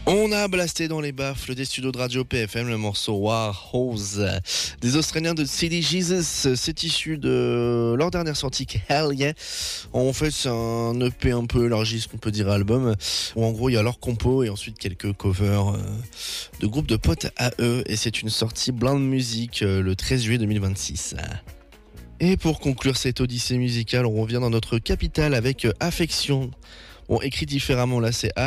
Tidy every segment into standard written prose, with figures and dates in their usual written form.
On a blasté dans les baffles des studios de Radio PFM le morceau War Hose des Australiens de Silly Jesus. C'est issu de leur dernière sortie Hell Yeah. En fait, c'est un EP un peu élargi, ce qu'on peut dire album, où en gros il y a leur compo et ensuite quelques covers de groupes de potes à eux. Et c'est une sortie Blind Music le 13 juillet 2026. Et pour conclure cette odyssée musicale, on revient dans notre capitale avec Affection. Bon, écrit différemment, là c'est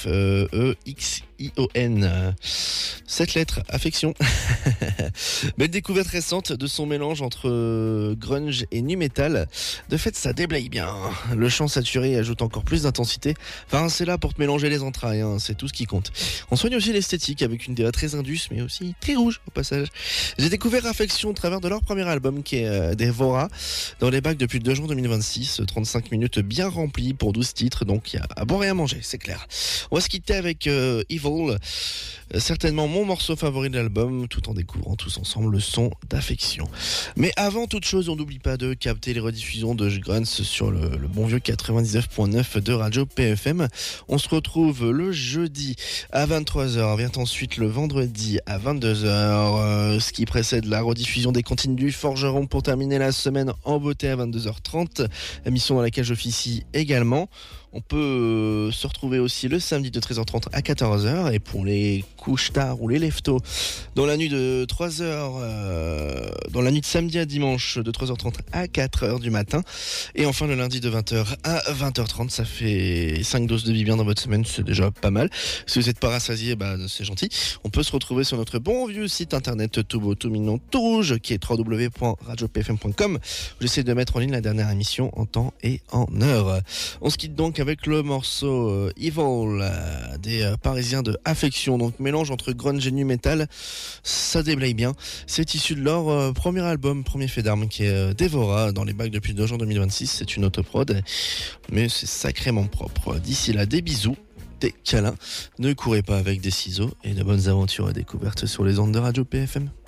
A-F-E-X-I-O-N. 7 lettres, Affection. Belle découverte récente de son mélange entre grunge et nu metal. De fait, ça déblaye bien. Le chant saturé ajoute encore plus d'intensité. Enfin, c'est là pour te mélanger les entrailles, hein. C'est tout ce qui compte. On soigne aussi l'esthétique avec une DA très indus, mais aussi très rouge au passage. J'ai découvert Affection au travers de leur premier album qui est Devora, dans les bacs depuis le 2 juin 2026. 35 minutes bien remplies pour 12 titres, donc il y a à boire et à manger, c'est clair. On va se quitter avec Evil, certainement mon morceau favori de l'album, tout en découvrant tous ensemble le son d'Affection. Mais avant toute chose, on n'oublie pas de capter les rediffusions de Grunts sur le bon vieux 99.9 de Radio PFM. On se retrouve le jeudi à 23h, vient ensuite le vendredi à 22h, ce qui précède la rediffusion des Cantines du Forgeron pour terminer la semaine en beauté à 22h30, émission dans laquelle j'officie également. On peut se retrouver aussi le samedi de 13h30 à 14h, et pour les couches tard ou les leftos, dans la nuit de 3h, dans la nuit de samedi à dimanche de 3h30 à 4h du matin, et enfin le lundi de 20h à 20h30. Ça fait 5 doses de bien dans votre semaine, c'est déjà pas mal. Si vous êtes pas rassasié, c'est gentil. On peut se retrouver sur notre bon vieux site internet tout beau, tout mignon, tout rouge, qui est www.radiopfm.com. J'essaie de mettre en ligne la dernière émission en temps et en heure. On se quitte donc avec le morceau Evil des Parisiens de Affection, donc mélange entre grunge et nu metal, ça déblaye bien. C'est issu de leur premier album, premier fait d'armes, qui est Devora, dans les bacs depuis le 2 juin 2026. C'est une autoprod, mais c'est sacrément propre. D'ici là, des bisous, des câlins, ne courez pas avec des ciseaux, et de bonnes aventures et découvertes sur les ondes de Radio PFM.